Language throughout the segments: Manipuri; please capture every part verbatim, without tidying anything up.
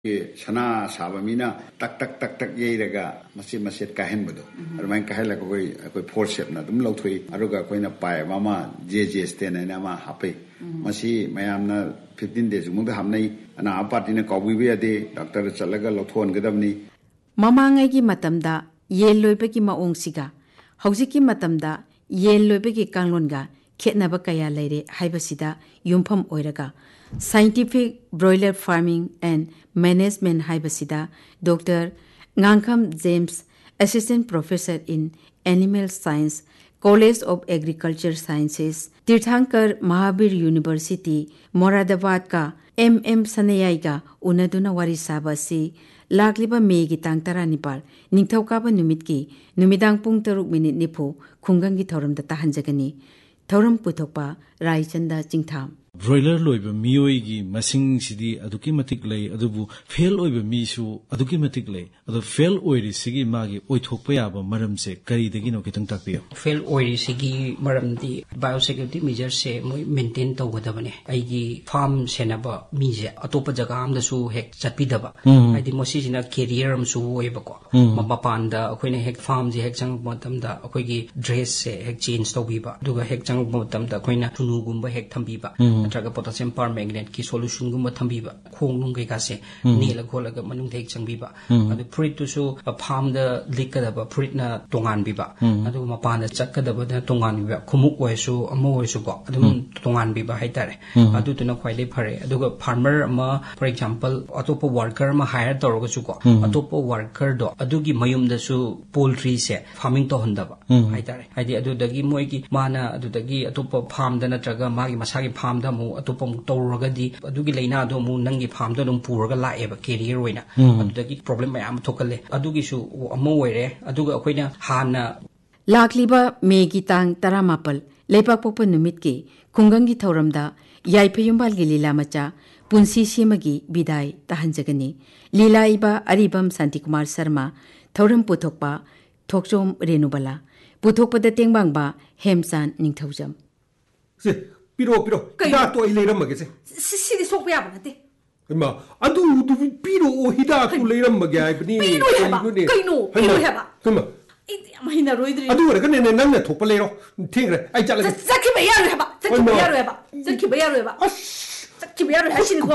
Sana Sabamina, tak tak tak tak Yeraga, Masi Masit Kahenbudo, Arman Kahela, a portion, Nadum Lotui, Aruga Quina Pai, Mama, J J Stan and Ama Happy. Masi, Mayamna, fifteen days, Mudahamni, and our part in a Kawivia day, Doctor Chalaga Loton Gadamni. Mamangagi Matamda, Yellow Beki Maungsiga, Hausiki Matamda, Yellow Beki Kanglunga, Ketnabakaya lady, Hibasida, Yumpam Oiraga. Scientific Broiler Farming and Management Haibasida, Doctor Ngankam James, Assistant Professor in Animal Science, College of Agriculture Sciences, Tirthankar Mahabir University, Moradabad ka M M Sanayaiga, Unaduna Warisaba si, Lagliba Megi Tangtara Nipal, Ningtaukaba Numitki, Numidang Pung Taruk Minute Nipo, Kungangi Thorum the Tahanjagani, Thorum Putokpa, Raichanda Jingtam. Broiler loiba miyoigi masing sidi aduki matik lay adubu fail oiba misu aduki matik lay adu fail oiri sigi magi oithokpa yaba maramse karidagi no kitang takpiyo fail oiri sigi maramdi biosecurity measures se moi maintain tawgadabane aigi farm senaba mise atopa jaga amdasu hek chatpidaba aidi mosisina career amsu oibako mapapanda akoina hek farm ji hek chang matamda akoigi dress se hek change tawbiba duga hek chang matamda akoina tunugumba hek thambiba Traga potassium permanganate ki solution gumba thambiba khongnung kai kase nela kholaga manung thek changbiba adu fruit to so a palm the likadaba fruit na tongan biba adu mapana chakadaba na tongan biba khumuk oisu amo oisu ko adum tongan biba haitare adu tuna khwaile phare aduga farmer ama for example atopa worker ma hire toroga su ko atopa worker do adugi mayum da su poultry se farming to hondaba haitare haidi adu dagi moi ki mana adu dagi atopa farm da na traga magi masagi farm da mu atopam tawragadi adugi leina do mu nangi farm da dum puraga laeba career oina adudagi problem mayam thokale adugi su amo oire aduga akoina hana Lakliba Megi Tang Taramapal Lepak Popa Numitki Kungangi Thoramda Yaipayumbal Lila Macha Punsi Simagi Bidai Tahanjagani Lila Iba Aribam Santikumar Sarma Thoram Putokpa Tokjom Renubala Putokpa the Tengbangba Hemsan Ningthaujam Piro, Piro, Hidato Ilera Magazine. Sisi Sopiabana. Ma, Adu to Piro or Hidato Lera Magay, Pino, Pino, Pino Heba. Come on. Mahina Roidri. I do reckon in another Topolero. Tigre, I tell you. Zaki Bayareba, Zaki Bayareba, Zaki Bayareba. Zaki Bayareba, I should go.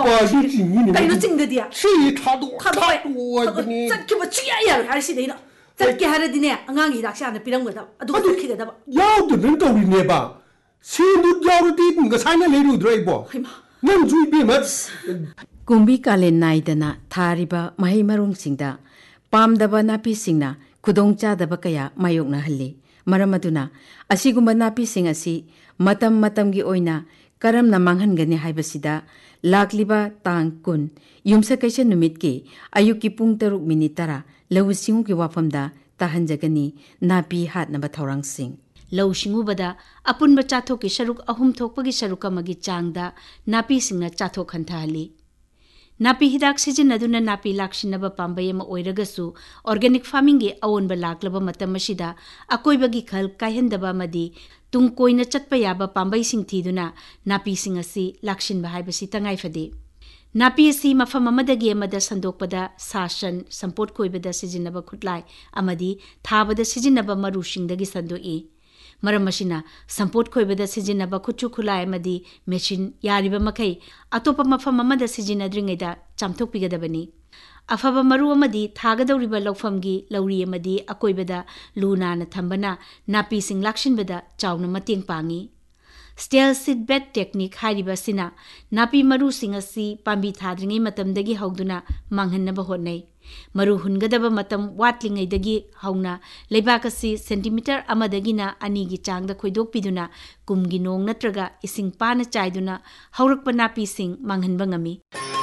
I don't think the dear. She Tado, Tado, Zaki Bachia, I see the Zaki had a dinner, Angangi Dakshan, the Pirango. I don't kick it up. Yaw the window in nearby. See, do you did because I know Drabo. No, do be much. Kumbi Kalen Naidana, Tariba, Mahimarung Singda, Pam the Banapi Singna, Kudongcha the Bakaya, Mayokna Hali, Maramaduna, Asiguma Napi Singasi, Matam Matamgi Oina, Karam Namangangani Hibasida, Lakliba Tang Kun, Yumsakasha Numitki, Ayuki Pungtaruk Minitara, Lewusinguki Wapamda, Tahanjagani, Napi Hat Nabatorang Sing. Low Shingubada, Apun Bachato ki Sharuk Ahum Tokpagi Sharuka Magi Changda, Napi Singna Chato Kantali. Napi Hidak Sijin Naduna Napi Lakshinaba Pambayama Oiragasu, Organic Farming gi Aon Balaklaba Matamashida, Akoibagi Kal Kahendaba Madi, Tungkoina Chatpayaba Pambay Sing Tiduna, Napi Singasi, Lakshin Bahibasi Tangai Fadi. Napi si Mafamamadagi Amada Sandokpada, Sashan, Samport Koibada Sijinaba Kutlai, Amadi, Tabada Sijinaba Marushing Dagi Sandoi. Maramashina, Samport Koibada Sijinaba Kuchu Kulai Madi, Mechin, Yariba Makai, Atopa Mafamamada Sijina Dringeda, Chamtok Pigadabani. Afaba Maru Amadi, Tagada Riba Lofamgi, Lauri Amadi, Akoibada, Luna Natambana, Napi Sing Lakshin Bada, Chowna Mating Pangi. Stale seed bed technique Hariba Sina, Napi Maru Singasi, Pambi Tadringi Matamdagi Hauduna, Manghanaba Honei. Maru Hungadaba Matam Watling Dagi Hauna, Lebakasi, centimeter Amadagina, Anigi Chang the Koidok Piduna, Kumginong Natraga, Ising Pana Chaiduna, Haurak Panapi Sing, Manghan Bangami.